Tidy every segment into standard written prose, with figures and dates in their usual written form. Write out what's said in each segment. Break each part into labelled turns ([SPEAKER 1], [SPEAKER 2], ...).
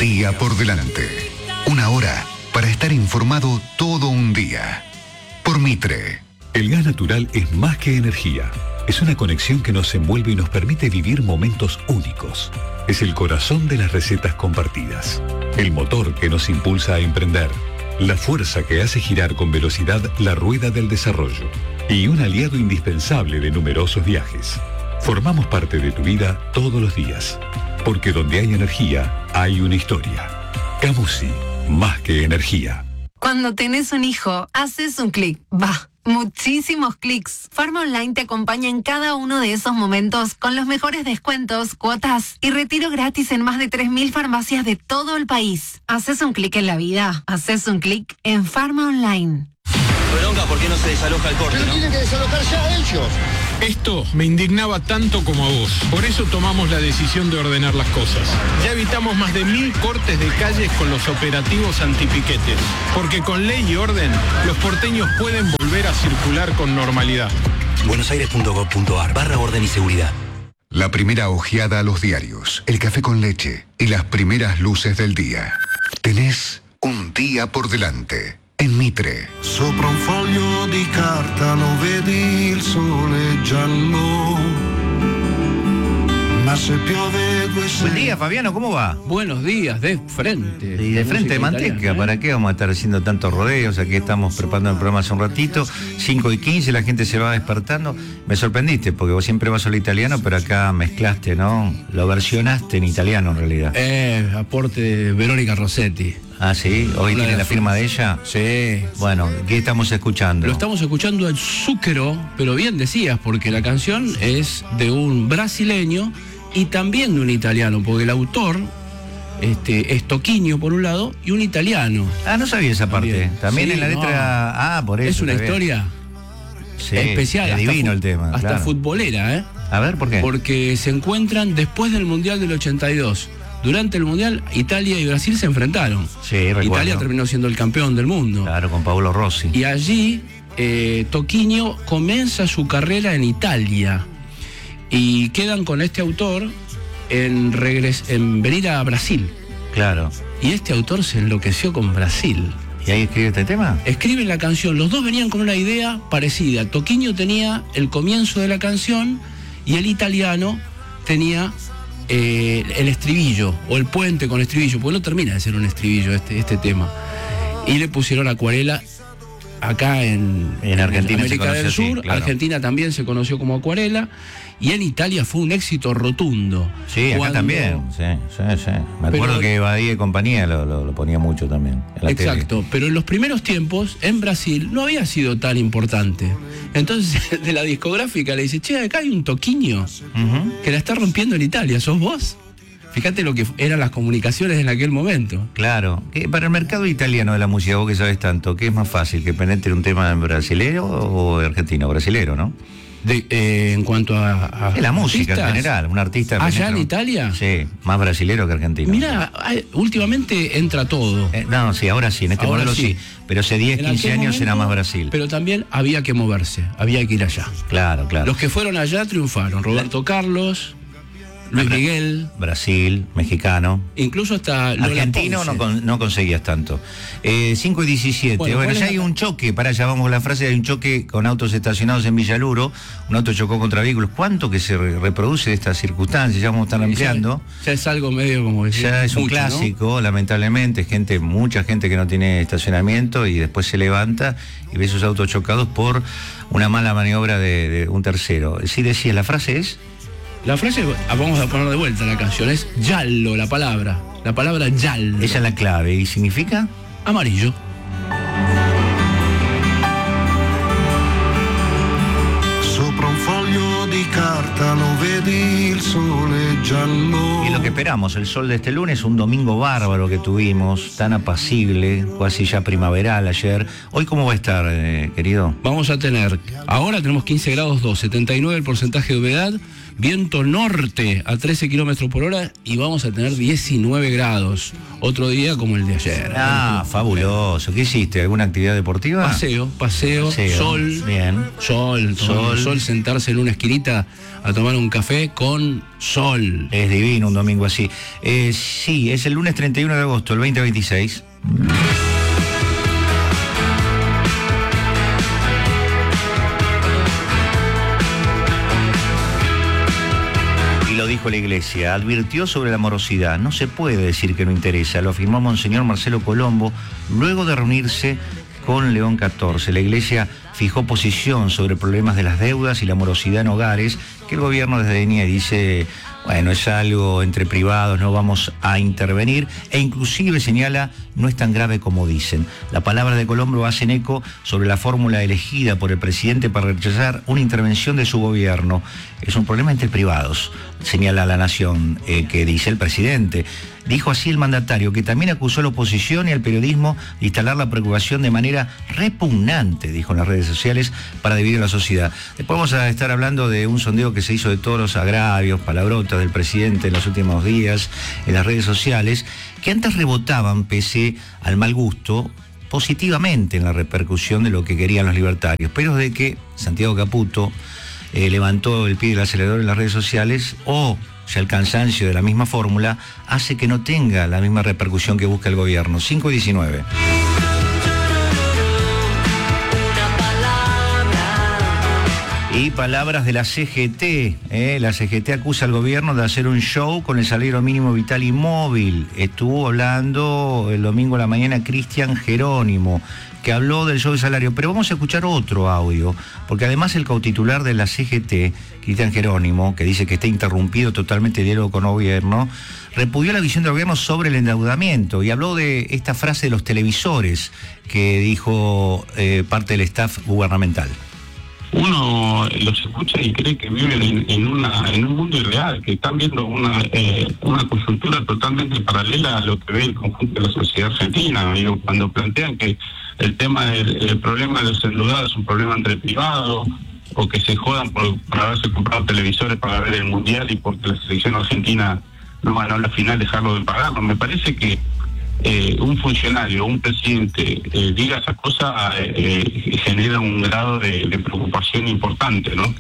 [SPEAKER 1] día por delante. Una hora para estar informado todo un día. Por Mitre.
[SPEAKER 2] El gas natural es más que energía. Es una conexión que nos envuelve y nos permite vivir momentos únicos. Es el corazón de las recetas compartidas. El motor que nos impulsa a emprender. La fuerza que hace girar con velocidad la rueda del desarrollo. Y un aliado indispensable de numerosos viajes. Formamos parte de tu vida todos los días. Porque donde hay energía, hay una historia. Camusi, más que energía.
[SPEAKER 3] Cuando tenés un hijo, haces un clic. Muchísimos clics. Farma Online te acompaña en cada uno de esos momentos con los mejores descuentos, cuotas y retiro gratis en más de 3.000 farmacias de todo el país. Haces un clic en la vida. Haces un clic en Farma Online.
[SPEAKER 4] Bronca, ¿por qué no se desaloja el corte, no?
[SPEAKER 5] Tienen que desalojar ya ellos.
[SPEAKER 6] Esto me indignaba tanto como a vos. Por eso tomamos la decisión de ordenar las cosas. Ya evitamos más de 1.000 cortes de calles con los operativos antipiquetes. Porque con ley y orden, los porteños pueden volver a circular con normalidad.
[SPEAKER 4] buenosaires.gov.ar/orden y seguridad.
[SPEAKER 1] La primera ojeada a los diarios, el café con leche y las primeras luces del día. Tenés un día por delante. En Mitre.
[SPEAKER 7] Sopra un foglio di carta lo vedi il sole giallo. Ma se piove due
[SPEAKER 8] Buen día, Fabiano, ¿cómo va?
[SPEAKER 9] Buenos días, de frente.
[SPEAKER 8] Y de frente de manteca,
[SPEAKER 9] italiana, ¿eh?
[SPEAKER 8] ¿Para qué vamos a estar haciendo tantos rodeos? Aquí estamos preparando el programa hace un ratito, 5:15, la gente se va despertando. Me sorprendiste, porque vos siempre vas al italiano, pero acá mezclaste, ¿no? Lo versionaste en italiano, en realidad.
[SPEAKER 9] Aporte de Verónica Rossetti.
[SPEAKER 8] Ah, sí, hoy tiene la firma de ella.
[SPEAKER 9] Sí.
[SPEAKER 8] Bueno, ¿qué estamos escuchando?
[SPEAKER 9] Lo estamos escuchando en Zucchero, pero bien decías, porque la canción es de un brasileño y también de un italiano, porque el autor es Tocchino por un lado y un italiano.
[SPEAKER 8] Ah, no sabía esa parte. También
[SPEAKER 9] Sí,
[SPEAKER 8] en la letra. Ah, por eso.
[SPEAKER 9] Es una
[SPEAKER 8] está bien.
[SPEAKER 9] historia especial.
[SPEAKER 8] Adivino el tema.
[SPEAKER 9] Hasta
[SPEAKER 8] claro.
[SPEAKER 9] futbolera, ¿eh?
[SPEAKER 8] A ver, ¿por qué?
[SPEAKER 9] Porque se encuentran después del Mundial del 82. Durante el Mundial, Italia y Brasil se enfrentaron.
[SPEAKER 8] Sí, recuerdo.
[SPEAKER 9] Italia terminó siendo el campeón del mundo.
[SPEAKER 8] Claro, con Paolo Rossi.
[SPEAKER 9] Y allí, Tocchino comienza su carrera en Italia. Y quedan con este autor en venir a Brasil.
[SPEAKER 8] Claro.
[SPEAKER 9] Y este autor se enloqueció con Brasil.
[SPEAKER 8] ¿Y ahí escribe este tema?
[SPEAKER 9] Escriben la canción. Los dos venían con una idea parecida. Tocchino tenía el comienzo de la canción y el italiano tenía el estribillo o el puente con estribillo, porque no termina de ser un estribillo este tema. Y le pusieron Acuarela acá en
[SPEAKER 8] Argentina,
[SPEAKER 9] América del Sur.
[SPEAKER 8] así, claro.
[SPEAKER 9] Argentina también se conoció como Acuarela. Y en Italia fue un éxito rotundo.
[SPEAKER 8] Sí, acá también. Sí. Me acuerdo que Badía y compañía lo ponía mucho también. En la
[SPEAKER 9] exacto,
[SPEAKER 8] tele.
[SPEAKER 9] pero en los primeros tiempos, en Brasil, no había sido tan importante. Entonces, de la discográfica le dice, che, acá hay un Tocchino que la está rompiendo en Italia, ¿sos vos? Fíjate lo que eran las comunicaciones en aquel momento.
[SPEAKER 8] Claro. Para el mercado italiano de la música, vos que sabés tanto, ¿qué es más fácil, que penetre un tema brasilero o argentino? Brasilero, ¿no?
[SPEAKER 9] En cuanto a
[SPEAKER 8] la música
[SPEAKER 9] artistas,
[SPEAKER 8] en general, un artista
[SPEAKER 9] allá en Italia.
[SPEAKER 8] Sí, más brasilero que argentino.
[SPEAKER 9] Mira, últimamente entra todo.
[SPEAKER 8] No, sí, ahora sí, en este
[SPEAKER 9] Ahora
[SPEAKER 8] modelo sí. Pero hace 10, 15 años era más Brasil.
[SPEAKER 9] Pero también había que moverse, había que ir allá.
[SPEAKER 8] Claro.
[SPEAKER 9] Los que fueron allá triunfaron. Roberto Carlos, Luis Miguel.
[SPEAKER 8] Brasil, mexicano.
[SPEAKER 9] Incluso hasta Lola
[SPEAKER 8] argentino no conseguías tanto. 5:17. Bueno, ya hay un choque. Para allá vamos con la frase. Hay un choque con autos estacionados en Villaluro. Un auto chocó contra vehículos. ¿Cuánto que se reproduce de estas circunstancias? Ya vamos a estar ampliando.
[SPEAKER 9] Ya es algo medio como decir.
[SPEAKER 8] Ya es un
[SPEAKER 9] mucho,
[SPEAKER 8] clásico,
[SPEAKER 9] ¿no?
[SPEAKER 8] Lamentablemente. Mucha gente que no tiene estacionamiento y después se levanta y ve esos autos chocados por una mala maniobra de un tercero. Sí, decía, la frase es.
[SPEAKER 9] La frase, vamos a poner de vuelta la canción, es giallo, la palabra giallo.
[SPEAKER 8] Esa es la clave. ¿Y significa?
[SPEAKER 9] Amarillo.
[SPEAKER 7] Sopra un foglio di carta lo vedi il sole giallo.
[SPEAKER 8] Y lo que esperamos, el sol de este lunes, un domingo bárbaro que tuvimos, tan apacible, casi ya primaveral ayer. Hoy, ¿cómo va a estar, querido?
[SPEAKER 9] Vamos a tener, ahora tenemos 15 grados 2, 79 el porcentaje de humedad, viento norte a 13 kilómetros por hora y vamos a tener 19 grados. Otro día como el de ayer.
[SPEAKER 8] Ah, fabuloso. ¿Qué hiciste? ¿Alguna actividad deportiva?
[SPEAKER 9] Paseo, sol.
[SPEAKER 8] Bien.
[SPEAKER 9] Sol, sentarse en una esquinita a tomar un café con sol.
[SPEAKER 8] Es divino un domingo así. Sí, es el lunes 31 de agosto, el 2026. Y lo dijo la Iglesia, advirtió sobre la morosidad. No se puede decir que no interesa, lo afirmó Monseñor Marcelo Colombo luego de reunirse con León XIV. La Iglesia fijó posición sobre problemas de las deudas y la morosidad en hogares, que el gobierno desdeña y dice, bueno, es algo entre privados, no vamos a intervenir, e inclusive señala, no es tan grave como dicen. La palabra de Colombo hacen eco sobre la fórmula elegida por el presidente para rechazar una intervención de su gobierno. Es un problema entre privados, señala La Nación, que dice el presidente. Dijo así el mandatario, que también acusó a la oposición y al periodismo de instalar la preocupación de manera repugnante, dijo en las redes sociales, para dividir a la sociedad. Después vamos a estar hablando de un sondeo que se hizo de todos los agravios, palabrotas del presidente en los últimos días en las redes sociales, que antes rebotaban, pese al mal gusto, positivamente en la repercusión de lo que querían los libertarios. Pero desde que Santiago Caputo levantó el pie del acelerador en las redes sociales, o ya el cansancio de la misma fórmula, hace que no tenga la misma repercusión que busca el gobierno. 5:19. Y palabras de la CGT. La CGT acusa al gobierno de hacer un show con el salario mínimo vital y móvil. Estuvo hablando el domingo a la mañana Cristian Jerónimo, que habló del show de salario. Pero vamos a escuchar otro audio, porque además el cotitular de la CGT, Cristian Jerónimo, que dice que está interrumpido totalmente el diálogo con el gobierno, repudió la visión del gobierno sobre el endeudamiento y habló de esta frase de los televisores que dijo parte del staff gubernamental.
[SPEAKER 5] Uno los escucha y cree que viven en un mundo irreal, que están viendo una coyuntura totalmente paralela a lo que ve el conjunto de la sociedad argentina. Cuando plantean que el tema del problema de los endeudados es un problema entre privados, o que se jodan por haberse comprado televisores para ver el mundial y porque la selección argentina no ganó la final, dejarlo de pagarlo. Me parece que un funcionario, un presidente diga esa cosa genera un grado de preocupación importante, ¿no?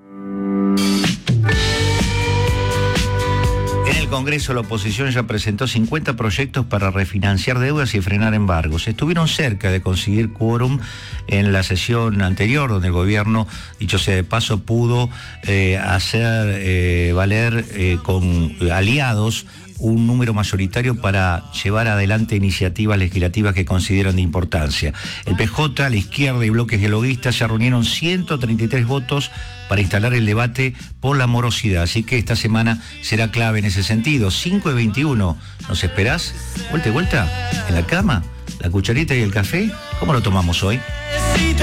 [SPEAKER 8] En el Congreso la oposición ya presentó 50 proyectos para refinanciar deudas y frenar embargos. Estuvieron cerca de conseguir quórum en la sesión anterior, donde el gobierno, dicho sea de paso, pudo hacer valer con aliados un número mayoritario para llevar adelante iniciativas legislativas que consideran de importancia. El PJ, la izquierda y bloques dialoguistas ya reunieron 133 votos para instalar el debate por la morosidad, así que esta semana será clave en ese sentido. 5:21, ¿nos esperás? Vuelta y vuelta, en la cama, la cucharita y el café. ¿Cómo lo tomamos hoy?